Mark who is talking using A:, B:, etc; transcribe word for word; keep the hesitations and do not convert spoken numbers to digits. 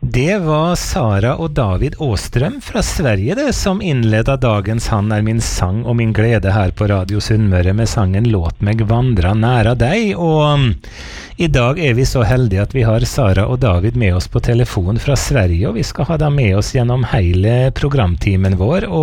A: Det var Sara og David Åström fra Sverige det, som innleda dagens Han er min sang og min glede her på Radio Sunnmøre med sangen Låt meg vandra næra deg. Og um, i dag er vi så heldige at vi har Sara og David med oss på telefon fra Sverige, og vi skal ha dem med oss gjennom hele programtimen vår. Og